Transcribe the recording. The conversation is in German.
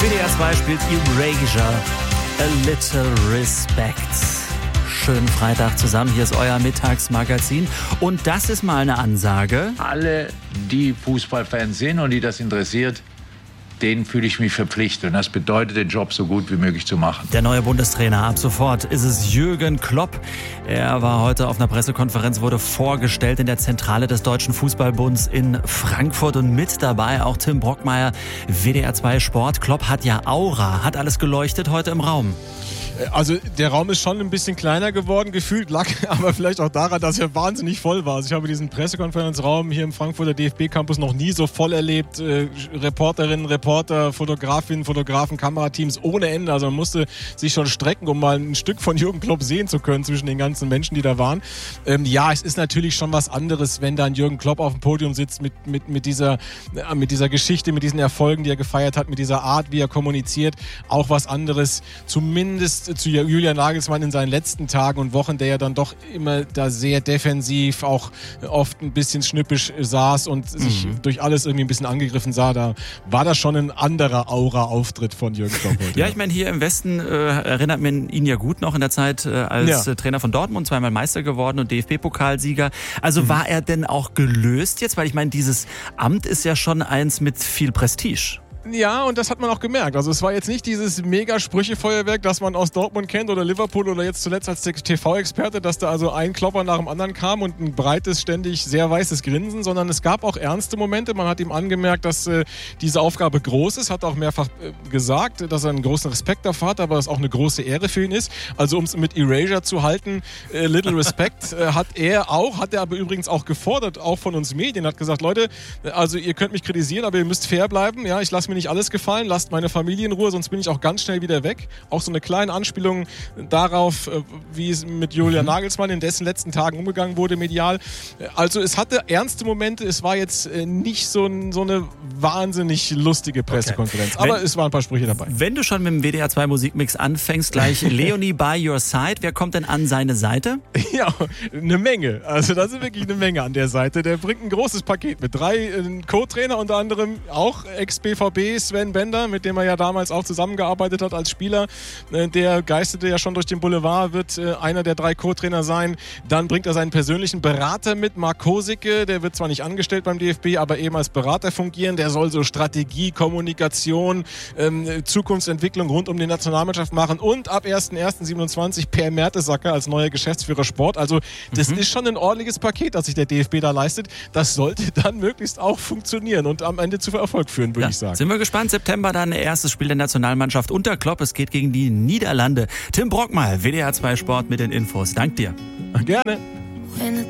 WDR 2 spielt Erasure, A Little Respect. Schönen Freitag zusammen, hier ist euer Mittagsmagazin und das ist mal eine Ansage. Alle, die Fußballfans sind und die das interessiert, denen fühle ich mich verpflichtet. Und das bedeutet, den Job so gut wie möglich zu machen. Der neue Bundestrainer, ab sofort ist es Jürgen Klopp. Er war heute auf einer Pressekonferenz, wurde vorgestellt in der Zentrale des Deutschen Fußballbunds in Frankfurt und mit dabei auch Tim Brockmeier, WDR 2 Sport. Klopp hat ja Aura, hat alles geleuchtet heute im Raum. Also der Raum ist schon ein bisschen kleiner geworden, gefühlt, lag aber vielleicht auch daran, dass er wahnsinnig voll war. Also ich habe diesen Pressekonferenzraum hier im Frankfurter DFB-Campus noch nie so voll erlebt. Reporterinnen, Reporter, Fotografinnen, Fotografen, Kamerateams ohne Ende. Also man musste sich schon strecken, um mal ein Stück von Jürgen Klopp sehen zu können zwischen den ganzen Menschen, die da waren. Ja, es ist natürlich schon was anderes, wenn da ein Jürgen Klopp auf dem Podium sitzt mit dieser Geschichte, mit diesen Erfolgen, die er gefeiert hat, mit dieser Art, wie er kommuniziert. Auch was anderes, zumindest zu Julian Nagelsmann in seinen letzten Tagen und Wochen, der ja dann doch immer da sehr defensiv, auch oft ein bisschen schnippisch saß und sich durch alles irgendwie ein bisschen angegriffen sah. Da war das schon ein anderer Aura-Auftritt von Jürgen Klopp heute. Ja, ich meine, hier im Westen erinnert man ihn ja gut noch in der Zeit als Trainer von Dortmund, zweimal Meister geworden und DFB-Pokalsieger. Also war er denn auch gelöst jetzt? Weil ich meine, dieses Amt ist ja schon eins mit viel Prestige. Ja, und das hat man auch gemerkt. Also es war jetzt nicht dieses Mega-Sprüche-Feuerwerk, das man aus Dortmund kennt oder Liverpool oder jetzt zuletzt als TV-Experte, dass da also ein Klopper nach dem anderen kam und ein breites, ständig sehr weißes Grinsen, sondern es gab auch ernste Momente. Man hat ihm angemerkt, dass diese Aufgabe groß ist, hat auch mehrfach gesagt, dass er einen großen Respekt dafür hat, aber es auch eine große Ehre für ihn ist. Also um es mit Erasure zu halten, Little Respect hat er aber übrigens auch gefordert, auch von uns Medien, hat gesagt, Leute, also ihr könnt mich kritisieren, aber ihr müsst fair bleiben. Ja, ich lasse mir nicht alles gefallen, lasst meine Familie in Ruhe, sonst bin ich auch ganz schnell wieder weg. Auch so eine kleine Anspielung darauf, wie es mit Julian Nagelsmann in dessen letzten Tagen umgegangen wurde medial. Also es hatte ernste Momente, es war jetzt nicht so eine wahnsinnig lustige Pressekonferenz, aber es waren ein paar Sprüche dabei. Wenn du schon mit dem WDR 2 Musikmix anfängst, gleich Leonie by your side, wer kommt denn an seine Seite? Ja, eine Menge. Also da ist wirklich eine Menge an der Seite. Der bringt ein großes Paket mit 3 Co-Trainer, unter anderem auch Ex-BVB Sven Bender, mit dem er ja damals auch zusammengearbeitet hat als Spieler. Der geisterte ja schon durch den Boulevard, wird einer der 3 Co-Trainer sein. Dann bringt er seinen persönlichen Berater mit, Marc Kosicke. Der wird zwar nicht angestellt beim DFB, aber eben als Berater fungieren. Der soll so Strategie, Kommunikation, Zukunftsentwicklung rund um die Nationalmannschaft machen. Und ab 1.1.27 Per Mertesacker als neuer Geschäftsführer Sport. Also das ist schon ein ordentliches Paket, das sich der DFB da leistet. Das sollte dann möglichst auch funktionieren und am Ende zu Erfolg führen, würde ich sagen. Sind wir gespannt. September dann erstes Spiel der Nationalmannschaft unter Klopp. Es geht gegen die Niederlande. Tim Brockmeier, WDR 2 Sport mit den Infos. Dank dir. Gerne.